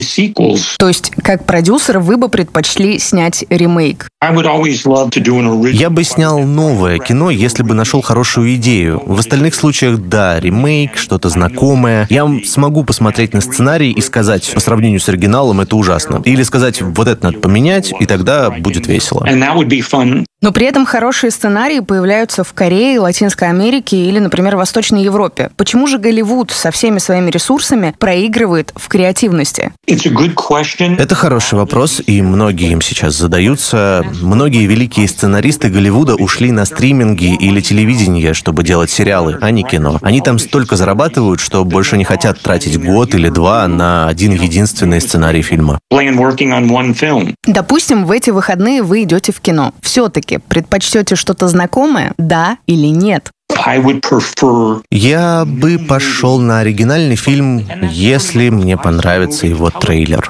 То есть, как продюсер, вы бы предпочли снять ремейк? Я бы снял новое кино, если бы нашел хорошую идею. В остальных случаях, да, ремейк, что-то знакомое. Я смогу посмотреть на сценарий и сказать, по сравнению с оригиналом, это ужасно. Или сказать, вот это надо поменять, и тогда будет весело. Но при этом хорошие сценарии появляются в Корее, Латинской Америке или, например, Восточной Европе. Почему же Голливуд со всеми своими ресурсами проигрывает в креативности? Это хороший вопрос, и многие им сейчас задаются. Многие великие сценаристы Голливуда ушли на стриминги или телевидение, чтобы делать сериалы, а не кино. Они там столько зарабатывают, что больше не хотят тратить год или два на один единственный сценарий фильма. Допустим, в эти выходные вы идете в кино. Все-таки предпочтете что-то знакомое, да или нет? Я бы пошел на оригинальный фильм, если мне понравится его трейлер.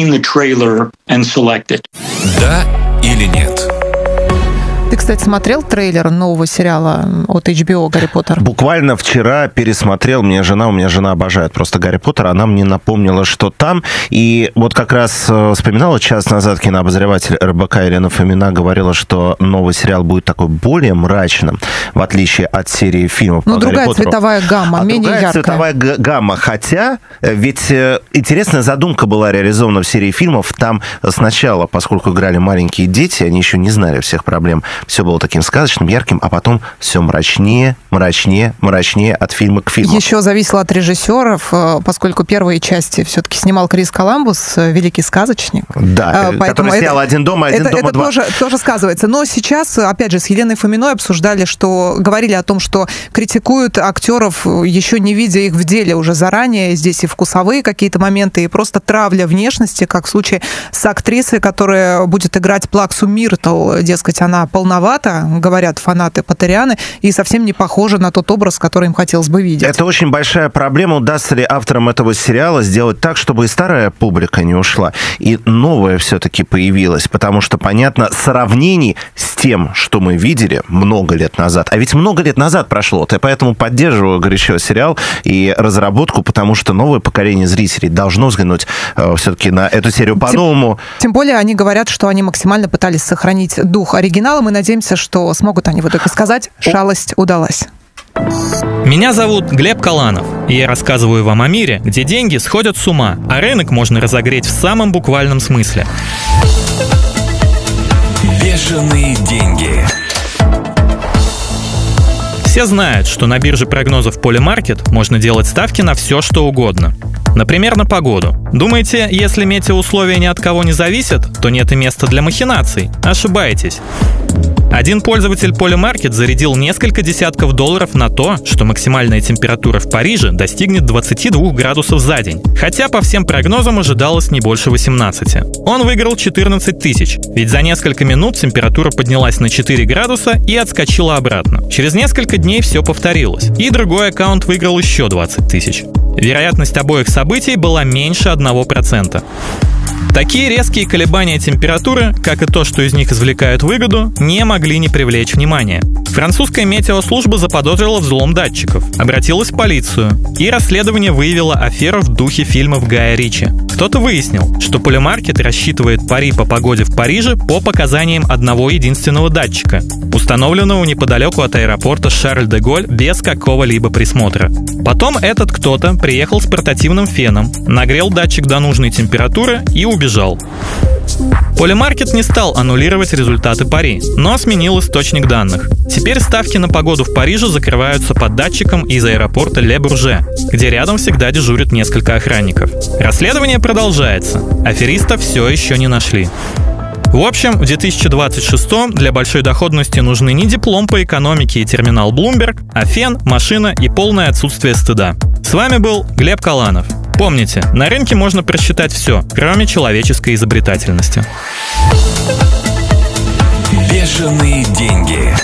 Да или нет? Ты, кстати, смотрел трейлер нового сериала от HBO «Гарри Поттер»? Буквально вчера пересмотрел. У меня жена обожает просто Гарри Поттера. Она мне напомнила, что там. И вот как раз вспоминала час назад кинообозреватель РБК Елена Фомина говорила, что новый сериал будет такой более мрачным, в отличие от серии фильмов. Ну, другая цветовая гамма, менее яркая. Другая цветовая гамма. Хотя, ведь интересная задумка была реализована в серии фильмов. Там сначала, поскольку играли маленькие дети, они еще не знали всех проблем, все было таким сказочным, ярким, а потом все мрачнее от фильма к фильму. Еще зависело от режиссеров, поскольку первые части все-таки снимал Крис Коламбус, великий сказочник. Да, который снял «Один дома», «Один дома 2». Это тоже сказывается. Но сейчас, опять же, с Еленой Фоминой обсуждали, что говорили о том, что критикуют актеров, еще не видя их в деле уже заранее. Здесь и вкусовые какие-то моменты, и просто травля внешности, как в случае с актрисой, которая будет играть Плаксу Миртл. Дескать, она полновата, говорят фанаты Поттерианы, и совсем не похожа на тот образ, который им хотелось бы видеть. Это очень большая проблема. Удастся ли авторам этого сериала сделать так, чтобы и старая публика не ушла, и новая все-таки появилась? Потому что, понятно, сравнений с тем, что мы видели много лет назад, а ведь много лет назад прошло, вот я поэтому поддерживаю горячо сериал и разработку, потому что новое поколение зрителей должно взглянуть все-таки на эту серию по-новому. Тем более они говорят, что они максимально пытались сохранить дух оригинала. Мы надеемся, что смогут они в итоге сказать, шалость удалась. Меня зовут Глеб Каланов, и я рассказываю вам о мире, где деньги сходят с ума, а рынок можно разогреть в самом буквальном смысле. Бешеные деньги. Все знают, что на бирже прогнозов Polymarket можно делать ставки на все, что угодно. Например, на погоду. Думаете, если метеоусловия ни от кого не зависят, то нет и места для махинаций? Ошибаетесь. Один пользователь Polymarket зарядил несколько десятков долларов на то, что максимальная температура в Париже достигнет 22 градусов за день, хотя по всем прогнозам ожидалось не больше 18. Он выиграл 14 тысяч, ведь за несколько минут температура поднялась на 4 градуса и отскочила обратно. Через несколько дней все повторилось, и другой аккаунт выиграл еще 20 тысяч. Вероятность обоих событий была меньше 1%. Такие резкие колебания температуры, как и то, что из них извлекают выгоду, не могли не привлечь внимания. Французская метеослужба заподозрила взлом датчиков, обратилась в полицию, и расследование выявило аферу в духе фильмов Гая Ричи. Кто-то выяснил, что Polymarket рассчитывает пари по погоде в Париже по показаниям одного единственного датчика, установленного неподалеку от аэропорта Шарль-де-Голь без какого-либо присмотра. Потом этот кто-то приехал с портативным феном, нагрел датчик до нужной температуры и убежал. Polymarket не стал аннулировать результаты пари, но сменил источник данных. Теперь ставки на погоду в Париже закрываются под датчиком из аэропорта Ле Бурже, где рядом всегда дежурят несколько охранников. Расследование продолжается. Афериста все еще не нашли. В общем, в 2026 для большой доходности нужны не диплом по экономике и терминал Bloomberg, а фен, машина и полное отсутствие стыда. С вами был Глеб Каланов. Помните, на рынке можно просчитать все, кроме человеческой изобретательности. Бешеные деньги.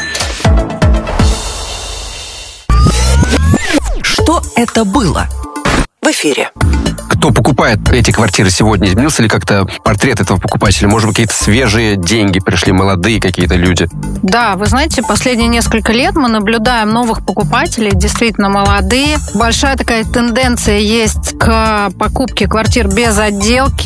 Что это было? В эфире. кто покупает эти квартиры сегодня? Изменился ли как-то портрет этого покупателя? Может быть, какие-то свежие деньги пришли, молодые какие-то люди? Да, вы знаете, последние несколько лет мы наблюдаем новых покупателей, действительно молодые. Большая такая тенденция есть к покупке квартир без отделки.